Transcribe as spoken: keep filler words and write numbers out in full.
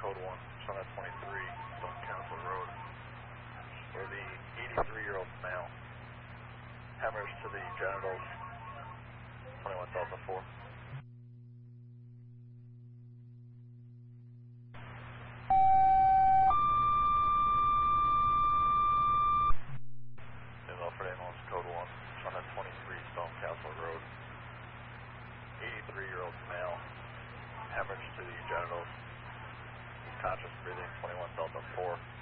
code one, China twenty-three, Stone Castle Road, where the eighty-three-year-old male, hemorrhage to the genitals, twenty-one Delta four. Milford ambulance code one, China twenty-three, Stone Castle Road, eighty-three-year-old male, hemorrhage to the genitals, conscious breathing, twenty-one Delta four.